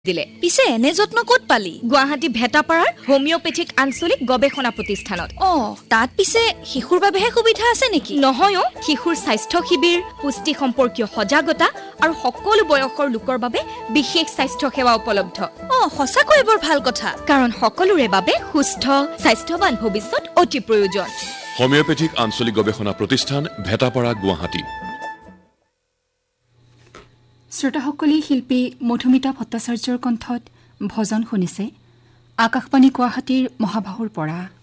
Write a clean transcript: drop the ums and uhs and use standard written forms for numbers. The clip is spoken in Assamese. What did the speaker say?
দিলে পিছে এনে যত্ন ক'ত পালি গুৱাহাটী ভেটাপাৰাৰ হোমিওপেথিক আঞ্চলিক গৱেষণা প্ৰতিষ্ঠানত তাত পিছে শিশুৰ বাবেহে সুবিধা আছে নেকি নহয় শিশুৰ স্বাস্থ্য শিবিৰ পুষ্টি সম্পৰ্কীয় সজাগতা আৰু সকলো বয়সৰ লোকৰ বাবে বিশেষ স্বাস্থ্য সেৱা উপলব্ধ সঁচাকৈ বৰ ভাল কথা কাৰণ সকলোৰে বাবে সুস্থ স্বাস্থ্যৱান ভৱিষ্যত অতি প্ৰয়োজন হোমিওপেথিক আঞ্চলিক গৱেষণা প্ৰতিষ্ঠান ভেটাপাৰা গুৱাহাটী শ্ৰোতাসকলে শিল্পী মধুমিতা ভট্টাচাৰ্যৰ কণ্ঠত ভজন শুনিছে আকাশবাণী গুৱাহাটীৰ মহাবাহুৰ পৰা